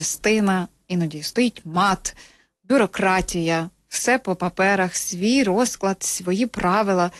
частина, іноді стоїть мат, бюрократія, все по паперах, свій розклад, свої правила.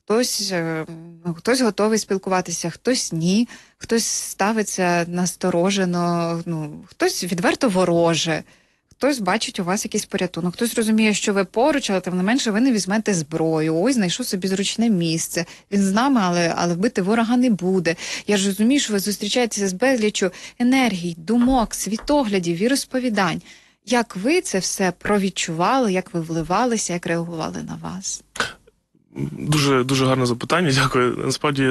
Хтось готовий спілкуватися, хтось ні, хтось ставиться насторожено, хтось відверто вороже, хтось бачить у вас якийсь порятунок, хтось розуміє, що ви поруч, але тим не менше ви не візьмете зброю. Ось знайшов собі зручне місце. Він з нами, але вбити ворога не буде. Я ж розумію, що ви зустрічаєтеся з безліччю енергій, думок, світоглядів, віросповідань. Як ви це все провідчували, як ви вливалися, як реагували на вас? Дуже, дуже гарне запитання, дякую. Насправді,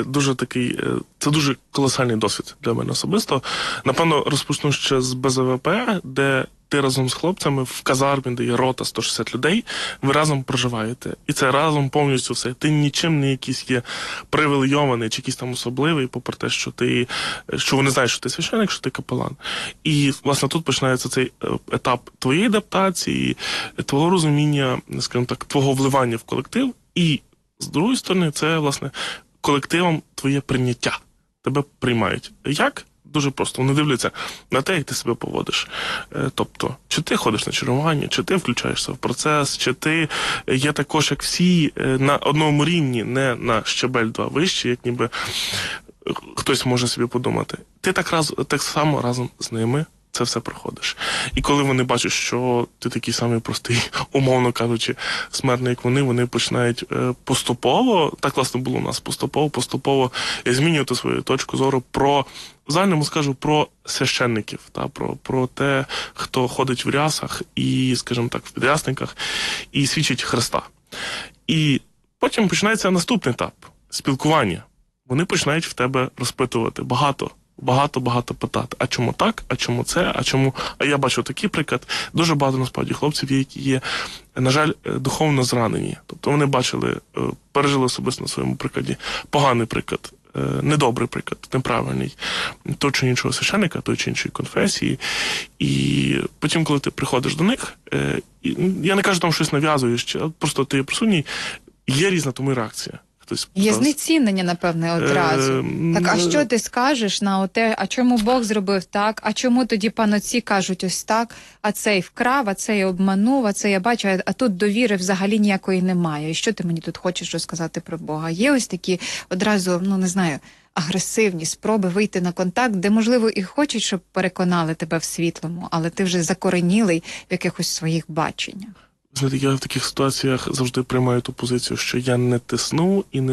це дуже колосальний досвід для мене особисто. Напевно, розпочну ще з БЗВП, де ти разом з хлопцями в казармі, де є рота 160 людей, ви разом проживаєте. І це разом повністю все. Ти нічим не якийсь є привілейований чи якийсь там особливий, попри те, що вони знають, що ти священик, що ти капелан. І, власне, тут починається цей етап твоєї адаптації, твого розуміння, скажімо так, твого вливання в колектив. І, з другої сторони, це, власне, колективом твоє прийняття. Тебе приймають. Як? Дуже просто. Вони дивляться на те, як ти себе поводиш. Тобто, чи ти ходиш на чергування, чи ти включаєшся в процес, чи ти є також, як всі, на одному рівні, не на щебель 2 вище, як ніби хтось може собі подумати. Ти так само разом з ними це все проходиш. І коли вони бачать, що ти такий самий простий, умовно кажучи, смертний, як вони починають поступово, так власне було у нас, поступово змінювати свою точку зору про, в загальному скажу, про священників, про те, хто ходить в рясах і, скажімо так, в підрясниках, і свідчить Христа. І потім починається наступний етап – спілкування. Вони починають в тебе розпитувати багато питати. А чому так? А чому це? А чому? А я бачу такий приклад. Дуже багато, насправді, хлопців є, які є, на жаль, духовно зранені. Тобто вони пережили особисто на своєму прикладі поганий приклад, недобрий приклад, неправильний того чи іншого священника, той чи іншої конфесії. І потім, коли ти приходиш до них, я не кажу, там щось нав'язуєш, просто ти присутній, є різна тому і реакція. Є знецінення, напевне, одразу. Так, а що ти скажеш на оте, а чому Бог зробив так, а чому тоді паноці кажуть ось так, а цей вкрав, а цей обманув, а це я бачу, а тут довіри взагалі ніякої немає. І що ти мені тут хочеш розказати про Бога? Є ось такі одразу, не знаю, агресивні спроби вийти на контакт, де, можливо, і хочуть, щоб переконали тебе в світлому, але ти вже закоренілий в якихось своїх баченнях. Знаєте, я в таких ситуаціях завжди приймаю ту позицію, що я не тисну і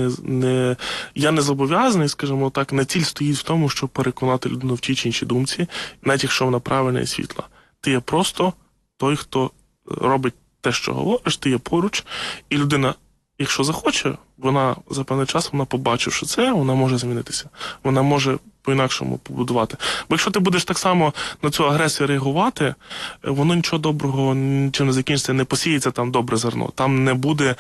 я не зобов'язаний, скажімо так, не ціль стоїть в тому, щоб переконати людину в тій чи іншій думці, навіть якщо вона правильна і світла. Ти є просто той, хто робить те, що говориш, ти є поруч, і людина, якщо захоче, вона за певний час, вона побачивши це, вона може змінитися. Вона може по-інакшому побудувати. Бо якщо ти будеш так само на цю агресію реагувати, воно нічого доброго нічим не закінчиться, не посіється там добре зерно. Там не буде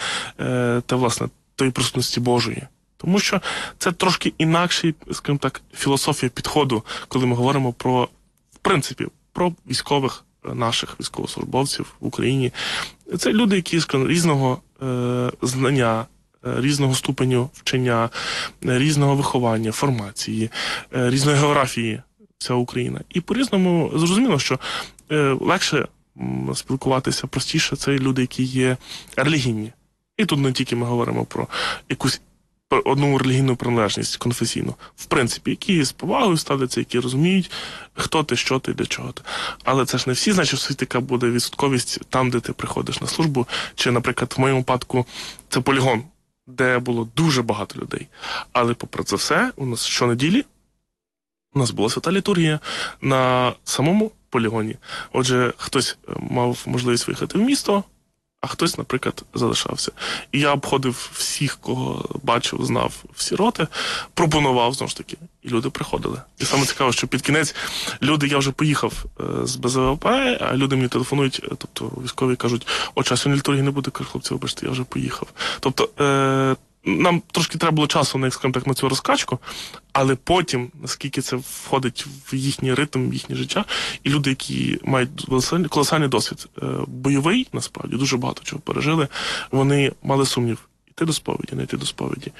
тої присутності Божої. Тому що це трошки інакший, скажімо так, філософія підходу, коли ми говоримо про, в принципі, про військових наших військовослужбовців в Україні. Це люди, які, скажімо, різного знання, різного ступеню вчення, різного виховання, формації, різної географії вся Україна. І по-різному зрозуміло, що легше спілкуватися, простіше, це люди, які є релігійні. І тут не тільки ми говоримо про якусь одну релігійну приналежність конфесійну, в принципі, які з повагою ставляться, які розуміють, хто ти, що ти, для чого ти. Але це ж не всі, значить, що така буде відсотковість там, де ти приходиш на службу. Чи, наприклад, в моєму випадку це полігон, де було дуже багато людей. Але, попри це все, у нас щонеділі у нас була свята літургія на самому полігоні. Отже, хтось мав можливість виїхати в місто, а хтось, наприклад, залишався. І я обходив всіх, кого бачив, знав, всі роти, пропонував, знову ж таки, і люди приходили. І саме цікаво, що під кінець я вже поїхав з БЗВП, а люди мені телефонують, тобто військові кажуть, сьогодні літургії не буде, кажу, хлопці, вибачте, я вже поїхав. Тобто, нам трошки треба було часу на цю розкачку, але потім, наскільки це входить в їхній ритм, в їхнє життя, і люди, які мають колосальний досвід бойовий, насправді, дуже багато чого пережили, вони мали сумнів. Йти до сповіді, не йти до сповіді.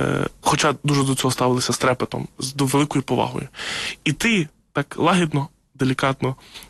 Хоча дуже до цього ставилися з трепетом, з великою повагою. І ти так лагідно, делікатно